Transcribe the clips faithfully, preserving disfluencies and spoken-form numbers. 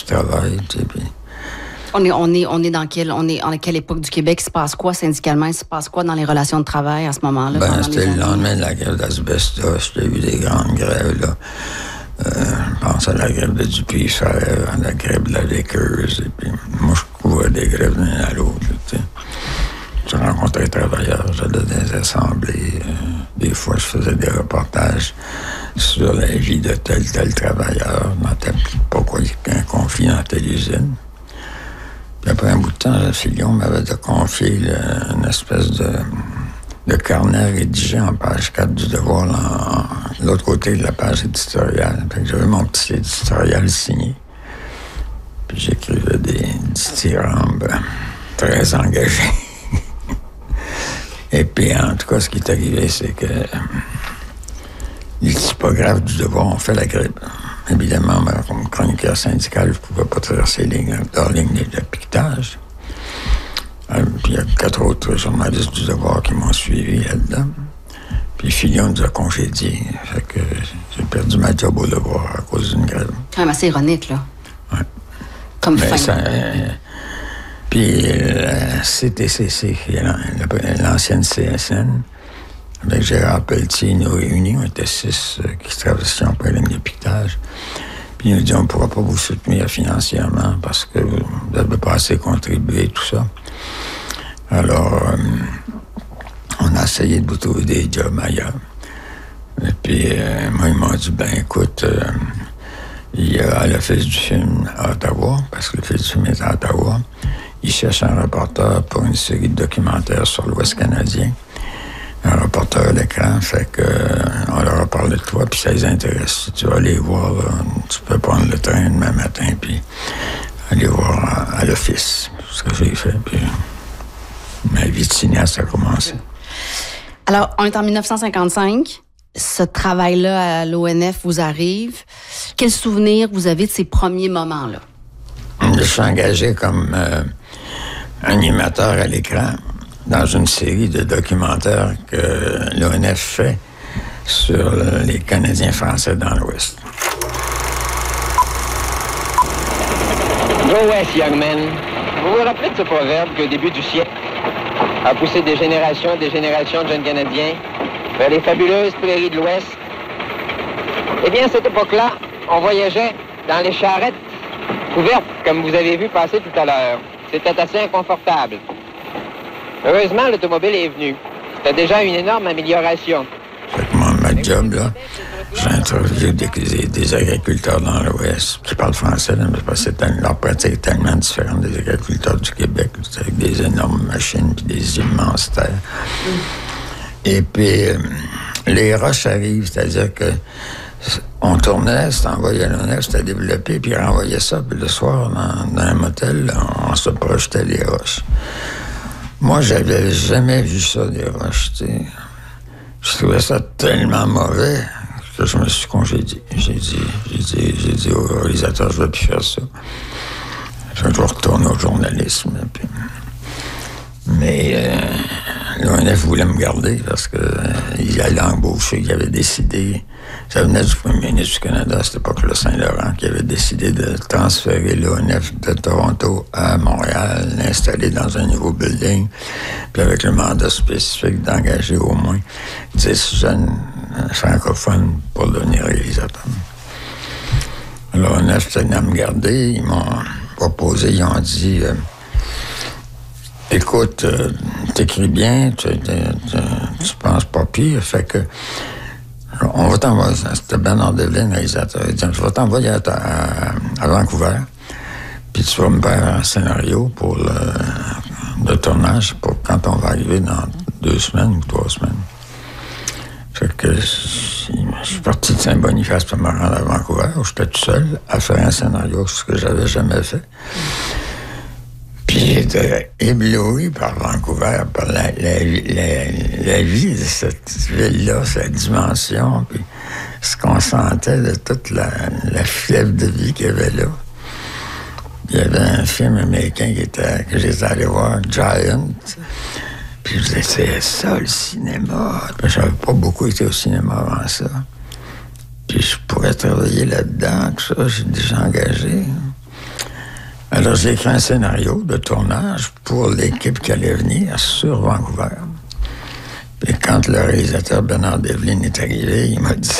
travaille, tu sais, puis... On est, on est, on est dans quelle, on est, à quelle époque du Québec? Il se passe quoi syndicalement? Il se passe quoi dans les relations de travail à ce moment-là? Ben, c'était le lendemain de la grève d'asbestos. J'ai eu des grandes grèves, là. Euh, je pense à la grève de Dupuis-Frères, à la grève de la Lakeuse. Et puis, moi, je couvrais des grèves d'une à l'autre, tu sais. Je rencontrais les travailleurs, j'allais dans des assemblées. Euh, des fois, je faisais des reportages sur la vie de tel tel travailleur, dans tel, pourquoi il y a un conflit dans telle usine. Puis après un bout de temps, Filion m'avait confié le, une espèce de, de carnet rédigé en page quatre du Devoir, là, en, l'autre côté de la page éditoriale. Fait que j'avais mon petit éditorial signé. Puis j'écrivais des dithyrambes très engagés. Et puis, en tout cas, ce qui est arrivé, c'est que euh, les typographes du Devoir ont fait la grève. Évidemment, comme chroniqueur syndical, je ne pouvais pas traverser les lignes, leur ligne de piquetage. Euh, puis il y a quatre autres journalistes du Devoir qui m'ont suivi là-dedans. Puis Filion nous a congédiés. Fait que j'ai perdu ma job au Devoir à cause d'une grève. Quand même assez ironique, là. Oui. Comme Mais fin. Ça, euh, puis la C T C C, l'ancienne C S N, avec Gérard Pelletier, nous réunis, on était six euh, qui traversions après la ligne de piquetage. Puis il nous dit, on ne pourra pas vous soutenir financièrement parce que vous n'avez pas assez contribué, tout ça. Alors, euh, on a essayé de vous trouver des jobs ailleurs. Et puis, euh, moi, ils m'ont dit, ben écoute, euh, il y a l'Office du film à Ottawa, parce que l'Office du film est à Ottawa. Ils cherchent un reporter pour une série de documentaires sur l'Ouest canadien. Un reporter à l'écran, fait que euh, on leur a parlé de toi, puis ça les intéresse. Si tu vas aller voir, là, tu peux prendre le train demain matin, puis aller voir à, à l'office. Ce que j'ai fait, puis ma vie de cinéaste a commencé. Alors, on est en dix-neuf cent cinquante-cinq. Ce travail-là à l'O N F vous arrive. Quel souvenir vous avez de ces premiers moments-là? Je suis engagé comme euh, animateur à l'écran dans une série de documentaires que l'O N F fait sur les Canadiens français dans l'Ouest. Go West, young man. Vous vous rappelez de ce proverbe qu'au début du siècle a poussé des générations et des générations de jeunes Canadiens vers les fabuleuses prairies de l'Ouest? Eh bien, à cette époque-là, on voyageait dans les charrettes couvertes, comme vous avez vu passer tout à l'heure. C'était assez inconfortable. Heureusement, l'automobile est venue. C'était déjà une énorme amélioration. Fait que moi, ma job, là, j'ai interviewé des, des, des agriculteurs dans l'Ouest qui parlent français, là, mais parce que c'est, leur pratique est tellement différente des agriculteurs du Québec, là, avec des énormes machines puis des immenses terres. Mm. Et puis, euh, les roches arrivent, c'est-à-dire que on tournait, c'était envoyé à l'O N F, c'était développé, puis ils renvoyaient ça, puis le soir, dans, dans un motel, là, on se projetait les roches. Moi, j'avais jamais vu ça, des roches, tu sais. Je trouvais ça tellement mauvais que je me suis congédié. J'ai dit, j'ai dit, j'ai dit au réalisateur, je ne vais plus faire ça. Je vais retourner au journalisme. Puis... Mais euh, l'O N F voulait me garder parce qu'il euh, allait embaucher, il avait décidé, ça venait du premier ministre du Canada à cette époque-là, Saint-Laurent, qui avait décidé de transférer l'O N F de Toronto à Montréal, l'installer dans un nouveau building, puis avec le mandat spécifique d'engager au moins dix jeunes francophones pour devenir réalisateurs. L'O N F tenait à me garder, ils m'ont proposé, ils ont dit... Euh, Écoute, euh, t'écris bien, tu, tu, tu, tu penses pas pire, fait que on va t'envoyer, c'était Bernard Devlin, réalisateur, il dit, je vais t'envoyer à, à, à Vancouver, puis tu vas me faire un scénario pour le, le tournage, pour quand on va arriver dans deux semaines ou trois semaines. Fait que je, je suis parti de Saint-Boniface pour me rendre à Vancouver, où j'étais tout seul à faire un scénario, ce que j'avais jamais fait. Puis j'étais ébloui par Vancouver, par la, la, la, la vie de cette ville-là, sa dimension, puis ce qu'on sentait de toute la, la fièvre de vie qu'il y avait là. Il y avait un film américain qui était, que j'étais allé voir, Giant. Puis je disais, c'est ça le cinéma. Puis j'avais pas beaucoup été au cinéma avant ça. Puis je pourrais travailler là-dedans, tout ça, j'ai déjà engagé. Alors, j'ai écrit un scénario de tournage pour l'équipe qui allait venir sur Vancouver. Puis quand le réalisateur Bernard Devlin est arrivé, il m'a dit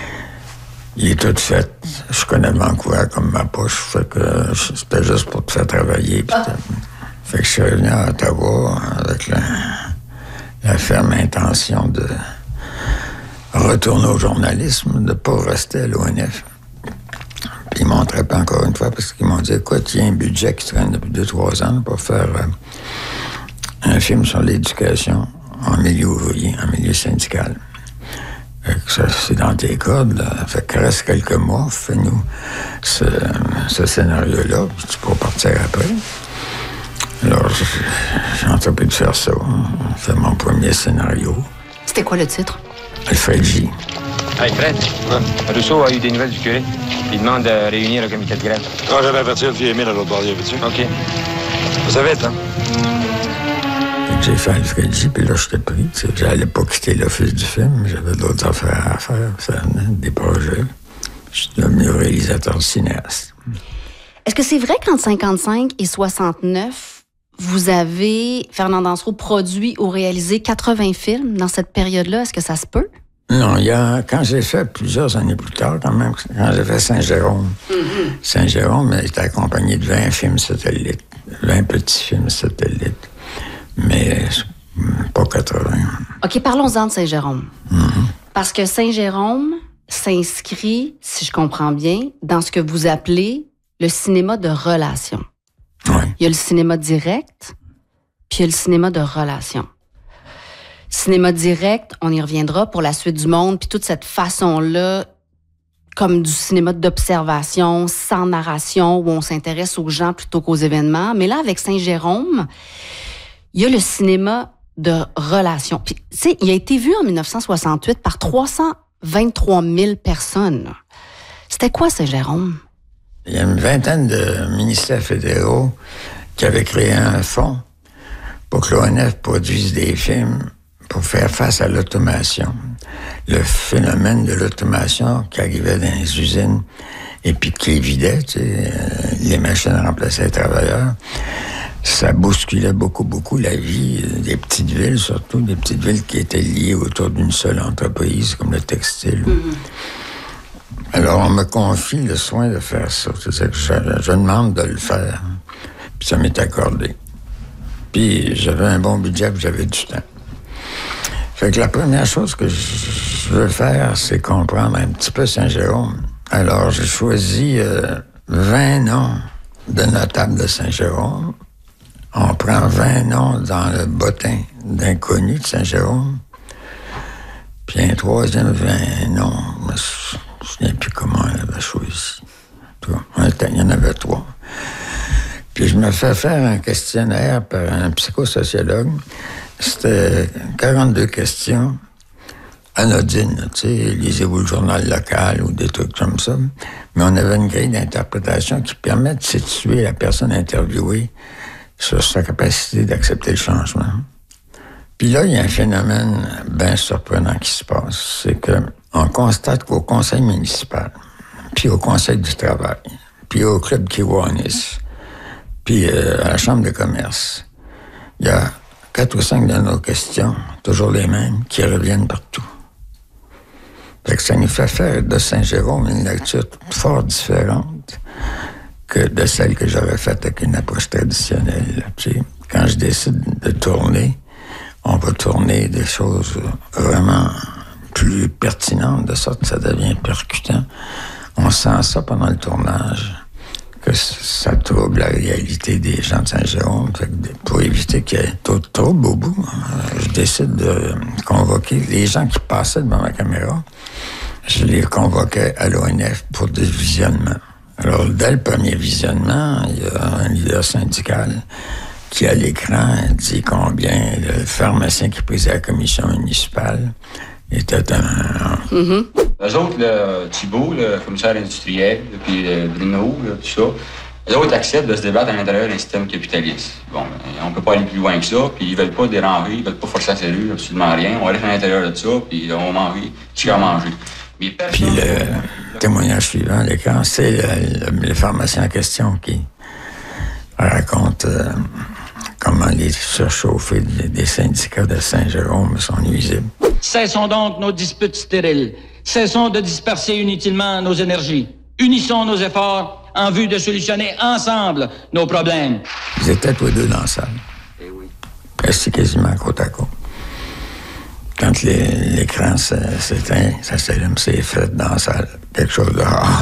« Il est tout fait. Je connais Vancouver comme ma poche. Fait que c'était juste pour te faire travailler. » Ah. Fait que je suis revenu à Ottawa avec la, la ferme intention de retourner au journalisme, de ne pas rester à l'O N F. Puis ils m'ont attrapé encore une fois parce qu'ils m'ont dit « Écoute, il y a un budget qui traîne depuis deux, trois ans pour faire euh, un film sur l'éducation en milieu ouvrier, en milieu syndical. » Ça, c'est dans tes cordes, là. Fait que reste quelques mois, fais-nous ce, ce scénario-là, puis tu peux partir après. Alors, j'ai entrepris de faire ça. J'ai fait mon premier scénario. C'était quoi le titre? Alfred J. Hey, Fred, ouais. Rousseau a eu des nouvelles du curé. Il demande de réunir le comité de grève. Ah, j'avais averti le vieux Émile à l'autre barrière, veux-tu? OK. Ça va être, hein? J'ai fait Alfred J, puis là, je t'ai pris. J'allais pas quitter l'office du film, j'avais d'autres affaires à faire, ça, des projets. Je suis devenu réalisateur cinéaste. Est-ce que c'est vrai qu'entre cinquante-cinq et soixante-neuf, vous avez, Fernand Dansereau, produit ou réalisé quatre-vingts films dans cette période-là? Est-ce que ça se peut? Non, il y a, quand j'ai fait plusieurs années plus tard, quand même, quand j'ai fait Saint-Jérôme, mm-hmm. Saint-Jérôme était accompagné de vingt films satellites, vingt petits films satellites. Mais pas quatre-vingts. OK, parlons-en de Saint-Jérôme. Mm-hmm. Parce que Saint-Jérôme s'inscrit, si je comprends bien, dans ce que vous appelez le cinéma de relation. Oui. Il y a le cinéma direct, puis il y a le cinéma de relation. Cinéma direct, on y reviendra pour la suite du monde, puis toute cette façon-là, comme du cinéma d'observation, sans narration, où on s'intéresse aux gens plutôt qu'aux événements. Mais là, avec Saint-Jérôme, il y a le cinéma de relation. Puis, tu sais, il a été vu en dix-neuf cent soixante-huit par trois cent vingt-trois mille personnes. C'était quoi, Saint-Jérôme? Il y a une vingtaine de ministères fédéraux qui avaient créé un fonds pour que l'O N F produise des films pour faire face à l'automation. Le phénomène de l'automation qui arrivait dans les usines et puis qui évidait, tu sais, les machines remplaçaient les travailleurs. Ça bousculait beaucoup, beaucoup la vie des petites villes, surtout des petites villes qui étaient liées autour d'une seule entreprise, comme le textile. Mm-hmm. Alors, on me confie le soin de faire ça. C'est-à-dire que je, je demande de le faire. Puis ça m'est accordé. Puis j'avais un bon budget, puis j'avais du temps. Fait que la première chose que je veux faire, c'est comprendre un petit peu Saint-Jérôme. Alors, j'ai choisi euh, vingt noms de notables de Saint-Jérôme. On prend vingt noms dans le bottin d'inconnus de Saint-Jérôme. Puis un troisième vingt noms, je ne me souviens plus comment on avait choisi. Il y en avait trois. Puis je me fais faire un questionnaire par un psychosociologue. C'était quarante-deux questions anodines, tu sais, lisez-vous le journal local ou des trucs comme ça. Mais on avait une grille d'interprétation qui permet de situer la personne interviewée sur sa capacité d'accepter le changement. Puis là, il y a un phénomène bien surprenant qui se passe. C'est qu'on constate qu'au conseil municipal, puis au conseil du travail, puis au club Kiwanis, puis euh, à la chambre de commerce, il y a quatre ou cinq de nos questions, toujours les mêmes, qui reviennent partout. Fait que ça nous fait faire de Saint-Jérôme une lecture fort différente que de celle que j'aurais faite avec une approche traditionnelle. Tu sais, quand je décide de tourner, on va tourner des choses vraiment plus pertinentes, de sorte que ça devient percutant. On sent ça pendant le tournage, que ça trouble la réalité des gens de Saint-Jérôme. Fait que pour éviter qu'il y ait d'autres troubles au bout, je décide de convoquer les gens qui passaient devant ma caméra. Je les convoquais à l'O N F pour des visionnements. Alors, dès le premier visionnement, il y a un leader syndical qui, à l'écran, dit combien le pharmacien qui présidait la commission municipale était un... Mm-hmm. Eux autres, là, Thibault, le commissaire industriel, puis Bruno, là, tout ça, eux autres acceptent de se débattre à l'intérieur d'un système capitaliste. Bon, on peut pas aller plus loin que ça, puis ils veulent pas déranger, ils veulent pas forcer la cellule, absolument rien. On reste à l'intérieur de ça, puis on va manger, tu as mangé. Puis le témoignage suivant à l'écran, c'est le, le, le pharmacien en question qui, Elle raconte euh, comment les surchauffés des syndicats de Saint-Jérôme sont nuisibles. Cessons donc nos disputes stériles. Cessons de disperser inutilement nos énergies. Unissons nos efforts en vue de solutionner ensemble nos problèmes. Ils étaient tous les deux dans la salle. Eh oui. Presque quasiment côte à côte. Quand les, l'écran s'éteint, ça s'allume, c'est fait dans la salle. Quelque chose de rare.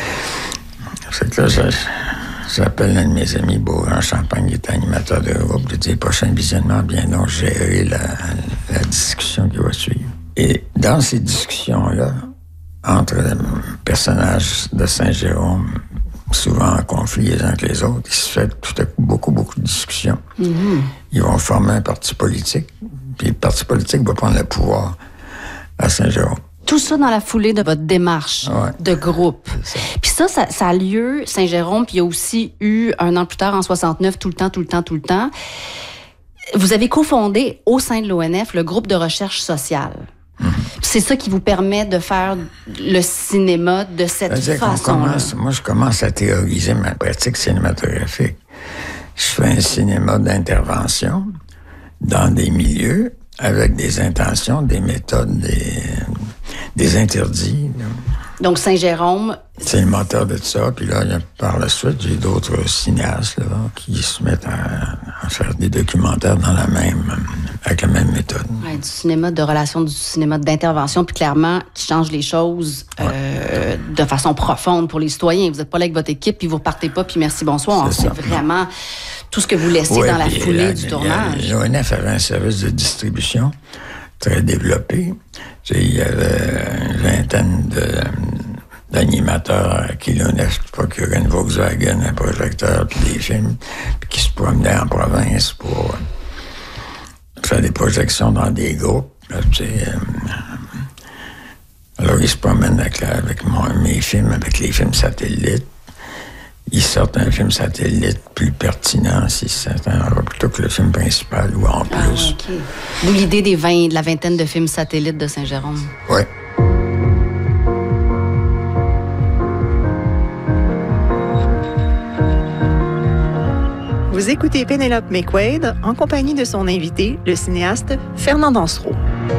C'est que là, je, j'appelle un de mes amis, Beaugrand Champagne, qui est animateur de groupe. Je dis, prochain visionnement, bien donc gérer la, la discussion qui va suivre. Et dans ces discussions-là, entre les personnages de Saint-Jérôme, souvent en conflit les uns avec les autres, il se fait tout à coup beaucoup, beaucoup de discussions. Mm-hmm. Ils vont former un parti politique, puis le parti politique va prendre le pouvoir à Saint-Jérôme. Tout ça dans la foulée de votre démarche ouais. de groupe. Puis ça, ça, ça a lieu, Saint-Jérôme, puis il y a aussi eu, un an plus tard, en soixante-neuf, tout le temps, tout le temps, tout le temps. Vous avez cofondé, au sein de l'O N F, le groupe de recherche sociale. Mmh. C'est ça qui vous permet de faire le cinéma de cette façon-là. Moi, je commence à théoriser ma pratique cinématographique. Je fais un cinéma d'intervention dans des milieux avec des intentions, des méthodes, des, des interdits. Là. Donc, Saint-Jérôme... C'est le moteur de tout ça. Puis là, par la suite, j'ai d'autres cinéastes là, qui se mettent à, à faire des documentaires dans la même, avec la même méthode. Ouais, du cinéma de relation, du cinéma d'intervention, puis clairement, qui change les choses ouais. euh, de façon profonde pour les citoyens. Vous n'êtes pas là avec votre équipe, puis vous repartez pas, puis merci, bonsoir. C'est, c'est vraiment tout ce que vous laissez ouais, dans la foulée la, du tournage. L'O N F avait un service de distribution très développé. Il y avait une vingtaine de, d'animateurs qui l'O N F procurait une Volkswagen, un projecteur, puis des films, puis qui se promenaient en province pour faire des projections dans des groupes. Là, tu sais, euh, alors, ils se promènent avec, la, avec mon, mes films, avec les films satellites. Ils sortent un film satellite plus pertinent, si c'est un, plutôt que le film principal ou en plus. Ah, okay. D'où l'idée des vingt, de la vingtaine de films satellites de Saint-Jérôme. Oui. Vous écoutez Pénélope McQuaid en compagnie de son invité, le cinéaste Fernand Dansereau.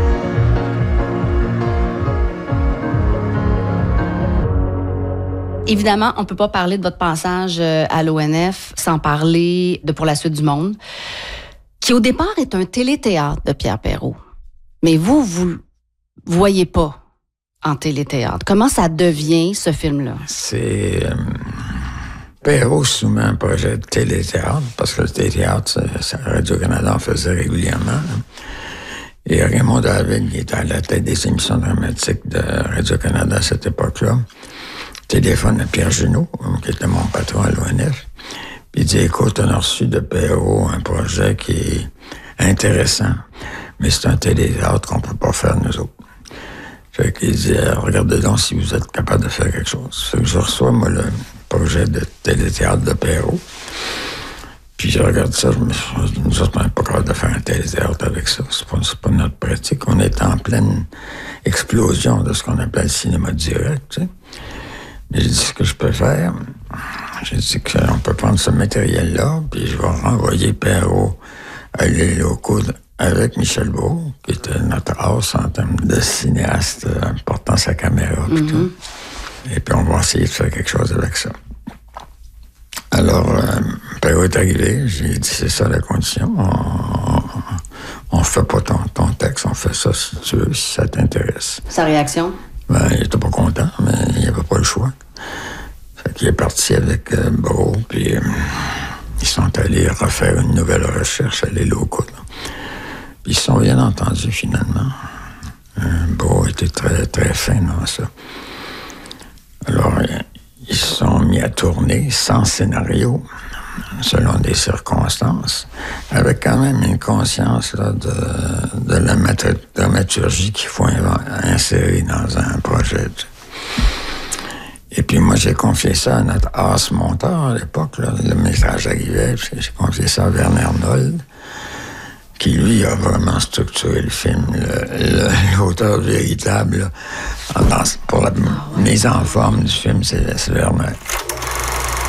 Évidemment, on ne peut pas parler de votre passage à l'O N F sans parler de Pour la suite du monde, qui au départ est un téléthéâtre de Pierre Perrault. Mais vous, vous ne voyez pas en téléthéâtre. Comment ça devient, ce film-là? C'est... Euh, Perrault soumet un projet de téléthéâtre, parce que le téléthéâtre, Radio-Canada en faisait régulièrement. Là. Et Raymond David, qui était à la tête des émissions dramatiques de Radio-Canada à cette époque-là, téléphone à Pierre Junot, qui était mon patron à l'O N F. Puis il dit, écoute, on a reçu de Perrault un projet qui est intéressant, mais c'est un téléthéâtre qu'on peut pas faire nous autres. Fait qu'il dit, regardez donc si vous êtes capable de faire quelque chose. Fait que je reçois, moi, le projet de téléthéâtre de Perrault. Puis je regarde ça, je me dis, nous autres, on n'est pas capable de faire un téléthéâtre avec ça. C'est pas, c'est pas notre pratique. On est en pleine explosion de ce qu'on appelle le cinéma direct, tu sais. Mais j'ai dit, ce que je peux faire, j'ai dit qu'on peut prendre ce matériel-là, puis je vais renvoyer Perrault à les locaux avec Michel Beau, qui était notre as en termes de cinéaste, euh, portant sa caméra, puis mm-hmm. tout. Et puis on va essayer de faire quelque chose avec ça. Alors, euh, Perrault est arrivé, j'ai dit, c'est ça la condition, on, on fait pas ton, ton texte, on fait ça si tu veux, si ça t'intéresse. Sa réaction? Ben, il était pas content, mais il n'y avait pas le choix. Fait qu'il est parti avec euh, Beau, puis euh, ils sont allés refaire une nouvelle recherche à les locaux. Là. Puis ils se sont bien entendus, finalement. Euh, Beau était très, très fin dans ça. Alors, euh, ils se sont mis à tourner sans scénario, selon des circonstances, avec quand même une conscience là, de, de la dramaturgie qu'il faut insérer dans un projet. Et puis moi, j'ai confié ça à notre as monteur à l'époque. Là, le message arrivait, j'ai confié ça à Werner Arnold, qui, lui, a vraiment structuré le film. Le, le, l'auteur véritable, là, dans, pour la mise en forme du film, c'est, c'est Werner.